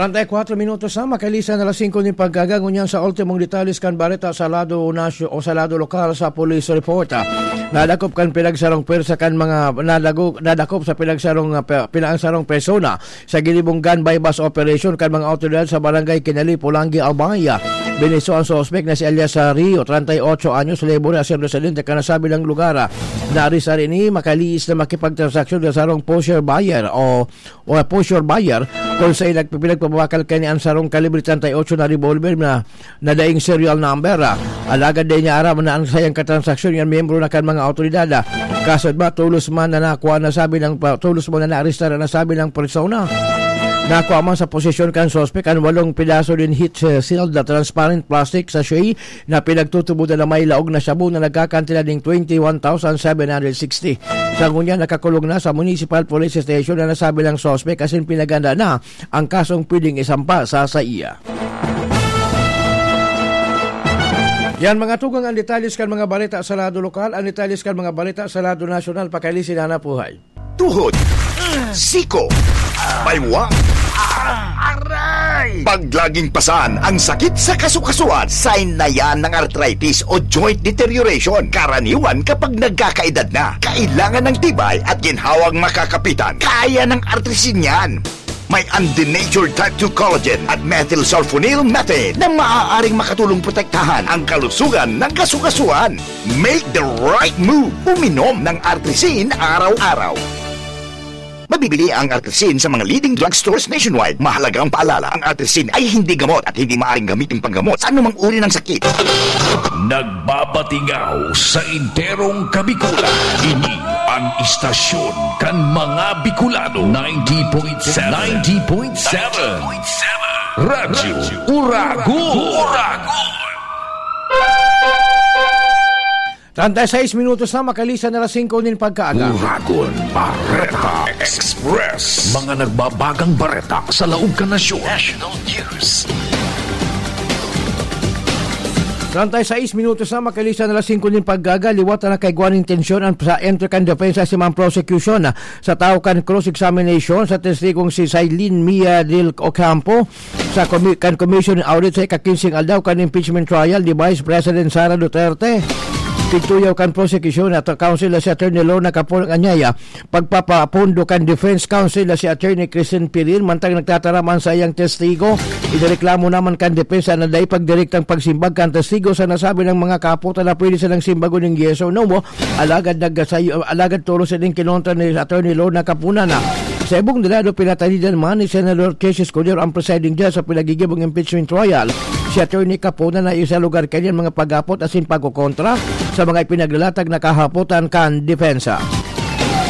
44 minutos na makalisan na 5 ni paggagangunyan sa ultimong detalles kan bareta sa lado nasyo o sa lado lokal sa police report. Nadakop kan pinagsarong pwersa kan mga nadakop sa pinagsarong persona sa gilibong gun bypass operation kan mga awtoridad sa barangay Kinali, Pulangi, Albaya. Biniso ang suspect na si Elias Rio, 38 anyos, labor na residente ka nasabi ng lugar. Naarisa rin ni makaliis na makipagtransaksyon sa sarong pusher buyer o pusher buyer kung sa pinagpapabakal kay ni Ansarong kalibre 38 na revolver na nadaing serial number. Alagad din niya aram na ang sayang katransaksyon yan miyembro na kan mga awtoridad. Kasod ba tulos man na nakuha nasabi ng tulos mo na naarista na nasabi ng persona. Nakuha man sa posisyon kan suspect ang 8 pidaso din heat sealed na transparent plastic sachet na pinagtutubo na may laog na shabu na nagkakantila ng 21,760. Sa ngunya nakakulong na sa Municipal Police Station na nasabi ng suspect kasi pinaganda na ang kasong pwedeng isampa sa iya. Yan mga tugang ang detalles kan mga balita sa lado lokal, ang detalles kan mga balita sa lado nasyonal, pakalisin na puhay. Tuhod, siko, baywa, aray! Paglaging pasan ang sakit sa kasukasuan, sign na yan ng arthritis o joint deterioration. Karaniwan kapag nagkakaedad na, kailangan ng tibay at ginhawang makakapitan. Kaya ng artrisin yan. May undenatured type 2 collagen at methylsulfonyl methane na maaaring makatulong protektahan ang kalusugan ng kasukasuan. Make the right move. Uminom ng artrisin araw-araw. Mabibili ang artrisin sa mga leading drugstores nationwide. Mahalagang paalala, ang artrisin ay hindi gamot at hindi maaaring gamitin panggamot sa anumang uri ng sakit. Nagbabatingaw sa interong Kabikulan. Ini ang istasyon kan mga Bicolano. 90.7 Radyo Uragon. 36 minutos na makalisan na 5 din pagkaaga. Uragon Bareta Express. Mga nagbabagang bareta sa laog ka nasyon. National News. 36 minutos na makalisan na 5 din paggaga. Liwat na kay guaning tensyon sa Entercan Defensa si Ma'am Prosecution sa taukan cross-examination sa testigong si Sailin Mia del Ocampo sa Commission Audit sa ika-15 aldaw kan impeachment trial ni Vice President Sara Duterte. Pituyaw kan prosecution at counsel si Attorney Lorna Capolang Anyaya, pagpapapundo kan defense counsel si Attorney Christine Piril, mantang nagtataraman sa iyang testigo. Idireklamo naman kan depensa na dahil pagdirektang pagsimbag kan testigo sa nasabi ng mga kaputan na pwede silang simbago ng yeso. No mo, alagad turo sa din kinontra ni Attorney Lorna Capunan na sa ibong dilado pinatalidan man ni Senator Cassius Cordero ang presiding judge sa pinagigibong impeachment trial. Si Attorney Capunan na isa lugar kanyan mga pagapot asin pagkukontra sa mga ipinaglalatag na kahapotan kan depensa.